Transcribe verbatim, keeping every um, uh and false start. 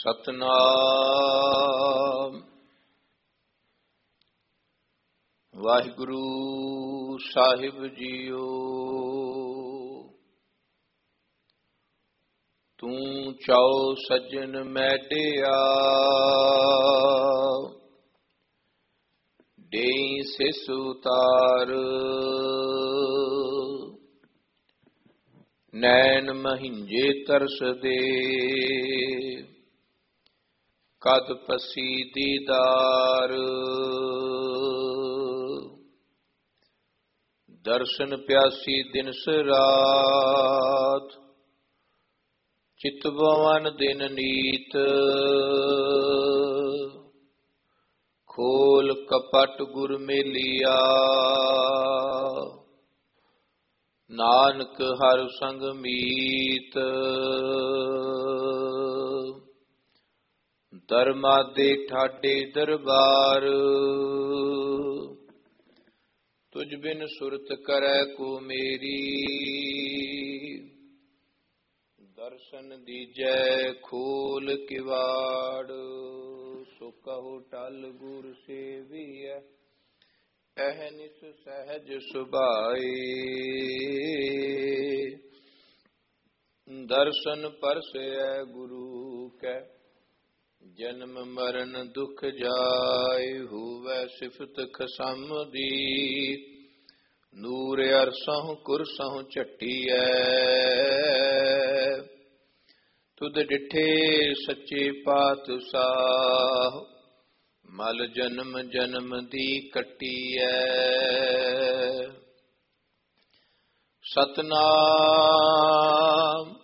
ਸਤਨਾਮ। ਵਾਹਿਗੁਰੂ ਸਾਹਿਬ JIO. ਤੂੰ ਚਾਉ ਸੱਜਣ ਮੈਟਿਆ, ਦੇਈ ਸਿਸ ਉਤਾਰ। ਨੈਣ ਮਹਿੰਜੇ ਤਰਸਦੇ, ਕਦ ਪਸੀ ਦੀਦਾਰ। ਦਰਸ਼ਨ ਪਿਆਸੀ ਦਿਨਸ ਰਾਤ, ਚਿਤਵਨ ਦਿਨ ਨੀਤ। ਖੋਲ ਕਪਟ ਗੁਰ ਮੇਲਿਆ, ਨਾਨਕ ਹਰ ਸੰਗ ਮੀਤ। ਧਰਮਾ ਦੇ ਠਾਡੇ ਦਰਬਾਰ, ਤੁਝ ਬਿਨ ਸੁਰਤ ਕਰੈ ਕੋ ਮੇਰੀ। ਦਰਸ਼ਨ ਦੀਜੈ ਖੋਲ ਕਿਵਾੜ, ਸੋ ਕਹੋ ਟਲ ਗੁਰ ਸੇਵੀਐ। ਅਹਨਿਸ ਸਹਿਜ ਸੁਭਾਏ, ਦਰਸ਼ਨ ਪਰਸੈ ਗੁਰੂ ਕੈ। ਜਨਮ ਮਰਨ ਦੁਖ ਜਾਇ, ਹੋਵੈ ਸਿਫਤ ਖਸਮ ਦੀ। ਨੂਰ ਅਰਸਹੁ ਕੁਰਸਹੁ ਝਟੀਐ, ਤੁਧ ਡਿਠੇ ਸੱਚੇ ਪਾਤਸ਼ਾਹ। ਮਲ ਜਨਮ ਜਨਮ ਦੀ ਕੱਟੀਐ। ਸਤਨਾਮ